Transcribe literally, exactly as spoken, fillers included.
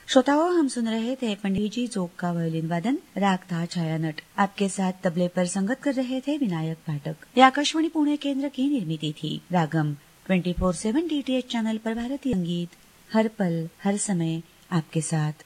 श्रोताओं, हम सुन रहे थे पंडित जी जोग का वायोलिन वादन, राग था छाया नट। आपके साथ तबले पर संगत कर रहे थे विनायक पाठक। ये आकाशवाणी पुणे केंद्र की निर्मिति थी। रागम twenty four seven DTH channel पर भारतीय संगीत हर पल हर समय आपके साथ।